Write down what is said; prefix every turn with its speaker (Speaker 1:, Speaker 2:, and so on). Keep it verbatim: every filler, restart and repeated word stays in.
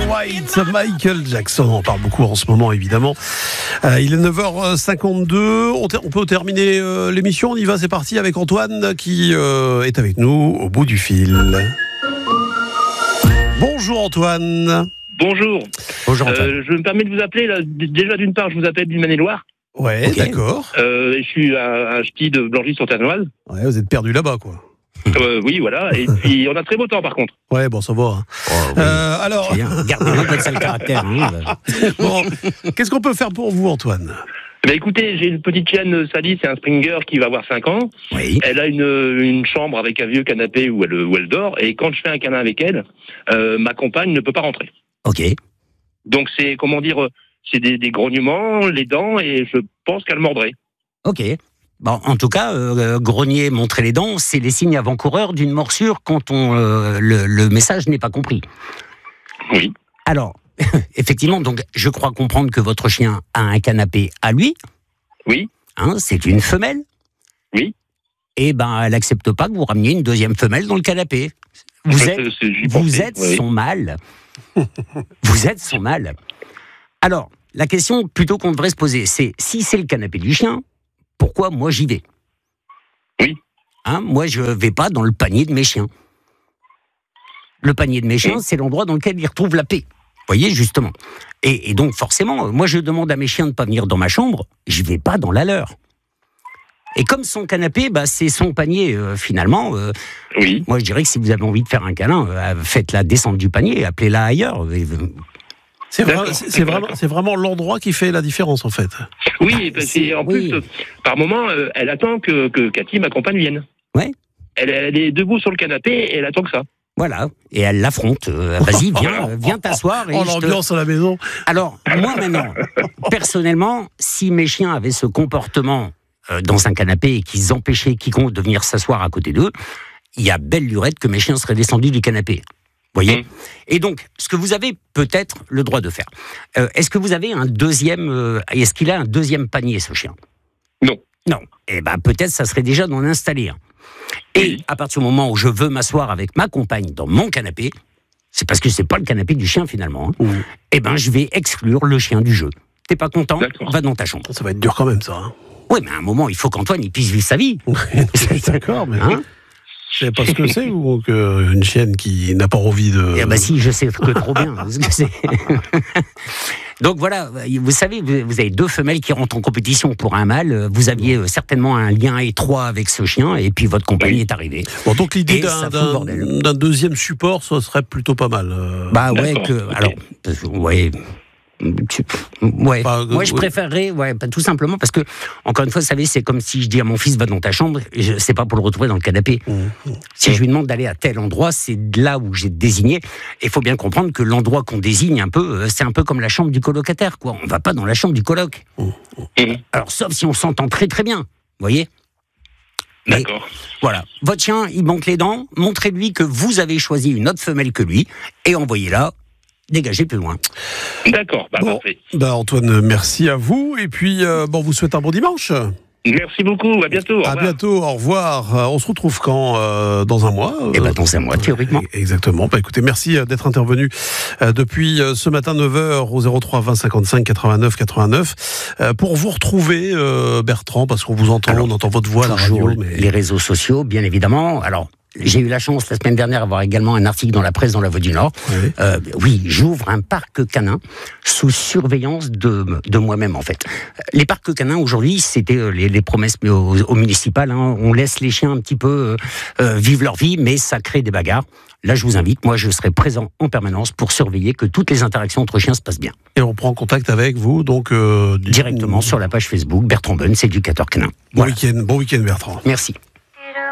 Speaker 1: White, Michael Jackson, on en parle beaucoup en ce moment évidemment. Euh, il est neuf heures cinquante-deux, on, ter- on peut terminer euh, l'émission, on y va, c'est parti avec Antoine qui euh, est avec nous au bout du fil. Bonjour Antoine.
Speaker 2: Bonjour.
Speaker 3: Bonjour Antoine.
Speaker 2: Euh, je me permets de vous appeler, là, d- déjà d'une part, je vous appelle du Maine-et-Loire.
Speaker 1: Ouais, okay. D'accord.
Speaker 2: Euh, je suis un, un ch'ti de Blangy-sur-Ternoise.
Speaker 1: Ouais, vous êtes perdu là-bas, quoi.
Speaker 2: Euh, oui, voilà. Et puis, on a très beau temps, par contre.
Speaker 1: Ouais, bon, ça va. Hein.
Speaker 3: Oh, oui.
Speaker 1: euh, alors,
Speaker 3: gardez-le votre seul caractère. Hein.
Speaker 1: Bon, qu'est-ce qu'on peut faire pour vous, Antoine ?
Speaker 2: Bah, écoutez, j'ai une petite chienne, Sally, c'est un Springer qui va avoir cinq ans.
Speaker 3: Oui.
Speaker 2: Elle a une, une chambre avec un vieux canapé où elle, où elle dort. Et quand je fais un câlin avec elle, euh, ma compagne ne peut pas rentrer.
Speaker 3: Ok.
Speaker 2: Donc, c'est, comment dire, c'est des, des grognements, les dents, et je pense qu'elle mordrait.
Speaker 3: Ok. Bon, en tout cas, euh, grogner, montrer les dents, c'est les signes avant-coureurs d'une morsure quand on, euh, le, le message n'est pas compris.
Speaker 2: Oui.
Speaker 3: Alors, effectivement, donc, je crois comprendre que votre chien a un canapé à lui.
Speaker 2: Oui.
Speaker 3: Hein, c'est une femelle.
Speaker 2: Oui.
Speaker 3: Et ben, elle n'accepte pas que vous rameniez une deuxième femelle dans le canapé. Vous
Speaker 2: fait,
Speaker 3: êtes,
Speaker 2: c'est, c'est,
Speaker 3: vous
Speaker 2: pensé,
Speaker 3: êtes
Speaker 2: oui.
Speaker 3: son mâle. Vous êtes son mâle. Alors, la question plutôt qu'on devrait se poser, c'est si c'est le canapé du chien, pourquoi moi j'y vais ?
Speaker 2: Oui.
Speaker 3: Hein, moi je vais pas dans le panier de mes chiens. Le panier de mes chiens,
Speaker 2: oui.
Speaker 3: c'est l'endroit dans lequel ils retrouvent la paix. Vous voyez, justement. Et, et donc forcément, moi je demande à mes chiens de ne pas venir dans ma chambre, je vais pas dans la leur. Et comme son canapé, bah, c'est son panier, euh, finalement. Euh,
Speaker 2: oui.
Speaker 3: Moi, je dirais que si vous avez envie de faire un câlin, euh, faites-la descendre du panier, appelez-la ailleurs.
Speaker 1: C'est, vrai, c'est, c'est, vraiment, c'est vraiment l'endroit qui fait la différence, en fait.
Speaker 2: Oui, parce que en
Speaker 3: oui.
Speaker 2: plus, euh, par moment, euh, elle attend que, que Cathy, ma compagne, vienne.
Speaker 3: Ouais.
Speaker 2: Elle, elle est debout sur le canapé et elle attend que ça.
Speaker 3: Voilà, et elle l'affronte. Euh, vas-y, viens, viens t'asseoir. Et
Speaker 1: oh,
Speaker 3: je
Speaker 1: l'ambiance
Speaker 3: te...
Speaker 1: à la maison.
Speaker 3: Alors, moi maintenant, personnellement, si mes chiens avaient ce comportement euh, dans un canapé et qu'ils empêchaient quiconque de venir s'asseoir à côté d'eux, il y a belle lurette que mes chiens seraient descendus du canapé. Vous voyez ? Mmh. Et donc, ce que vous avez peut-être le droit de faire, euh, est-ce que vous avez un deuxième, euh, est-ce qu'il a un deuxième panier, ce chien ?
Speaker 2: Non.
Speaker 3: Non. Eh ben, peut-être ça serait déjà d'en installer un. Et
Speaker 2: oui.
Speaker 3: à partir du moment où je veux m'asseoir avec ma compagne dans mon canapé, c'est parce que c'est pas le canapé du chien finalement, hein, mmh. eh ben, je vais exclure le chien du jeu. T'es pas content ?
Speaker 2: D'accord.
Speaker 3: Va dans ta chambre.
Speaker 1: Ça va être dur quand même, ça. Hein.
Speaker 3: Oui, mais à un moment, il faut qu'Antoine il puisse vivre sa vie.
Speaker 1: D'accord, mais...
Speaker 3: Hein ?
Speaker 1: Je sais pas ce que c'est, ou qu'une chienne qui n'a pas envie de...
Speaker 3: Eh ben si, je sais que trop bien ce que c'est. Donc voilà, vous savez, vous avez deux femelles qui rentrent en compétition pour un mâle. Vous aviez certainement un lien étroit avec ce chien, et puis votre compagnie oui. est arrivée.
Speaker 1: Bon, donc l'idée d'un, d'un, d'un deuxième support, ça serait plutôt pas mal. Euh...
Speaker 3: Bah ouais, que... Alors, ouais... Ouais. Enfin, moi je préférerais, ouais, tout simplement parce que encore une fois, vous savez, c'est comme si je dis à mon fils va dans ta chambre, et je, c'est pas pour le retrouver dans le canapé. Mmh. Si je lui demande d'aller à tel endroit, c'est là où j'ai désigné. Et il faut bien comprendre que l'endroit qu'on désigne un peu, c'est un peu comme la chambre du colocataire, quoi. On va pas dans la chambre du coloc. Mmh. Alors sauf si on s'entend très très bien, vous voyez. Mais,
Speaker 2: d'accord.
Speaker 3: Voilà, votre chien, il manque les dents. Montrez-lui que vous avez choisi une autre femelle que lui et envoyez-la. Dégagez plus loin.
Speaker 2: D'accord, bah
Speaker 1: bon,
Speaker 2: parfait.
Speaker 1: Bah Antoine, merci à vous. Et puis, euh, bon, vous souhaite un bon dimanche.
Speaker 2: Merci beaucoup, à bientôt.
Speaker 1: À bientôt, au revoir. Euh, on se retrouve quand euh, dans un mois
Speaker 3: Eh bien, dans un mois, théoriquement.
Speaker 1: Exactement. Bah, écoutez, merci d'être intervenu euh, depuis euh, ce matin neuf heures au zéro trois vingt cinquante-cinq quatre-vingt-neuf quatre-vingt-neuf euh, pour vous retrouver, euh, Bertrand, parce qu'on vous entend, Alors, on entend votre voix à la radio. Mais...
Speaker 3: Les réseaux sociaux, bien évidemment. Alors, j'ai eu la chance la semaine dernière d'avoir également un article dans la presse dans la Voix du Nord. Oui, euh, oui j'ouvre un parc canin sous surveillance de, de moi-même en fait. Les parcs canins aujourd'hui, c'était les, les promesses au, au municipal. Hein, on laisse les chiens un petit peu euh, vivre leur vie, mais ça crée des bagarres. Là, je vous invite, moi, je serai présent en permanence pour surveiller que toutes les interactions entre chiens se passent bien.
Speaker 1: Et on prend contact avec vous, donc euh,
Speaker 3: directement du... sur la page Facebook Bertrand Bonne, c'est éducateur canin.
Speaker 1: Bon
Speaker 3: voilà.
Speaker 1: week-end, bon week-end, Bertrand.
Speaker 3: Merci.